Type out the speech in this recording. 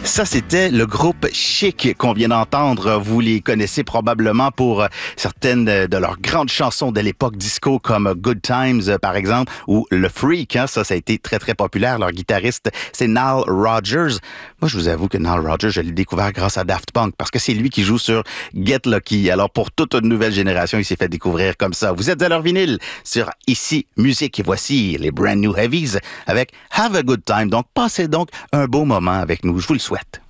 Ça, c'était le groupe Chic qu'on vient d'entendre. Vous les connaissez probablement pour certaines de leurs grandes chansons de l'époque disco comme Good Times, par exemple, ou Le Freak. Ça a été très, très populaire. Leur guitariste, c'est Nile Rodgers. Moi, je vous avoue que Nile Rodgers, je l'ai découvert grâce à Daft Punk parce que c'est lui qui joue sur Get Lucky. Alors, pour toute une nouvelle génération, il s'est fait découvrir comme ça. Vous êtes à leur vinyle sur Ici Musique et voici les Brand New Heavies avec Have a Good Time. Donc, passez donc un beau moment avec nous. Je vous le souhaite.